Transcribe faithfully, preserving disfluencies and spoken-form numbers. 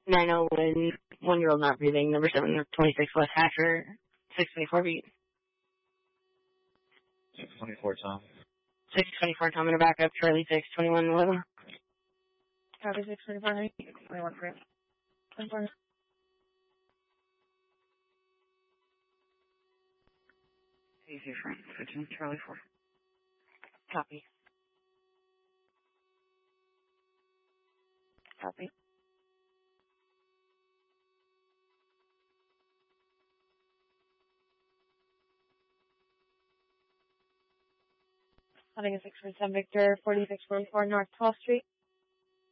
nine oh one, one-year-old not breathing. Number seven, twenty-six West Hatcher, six twenty-four beat. six twenty-four, Tom. six twenty-four, Tom in a backup, Charlie six twenty-one eleven. Copy six twenty-four, right? twenty-one for it. twenty-four. Easy front, switching Charlie four. Copy. Copy. Hunting a six for seven Victor, forty-six forty-four North twelfth Street.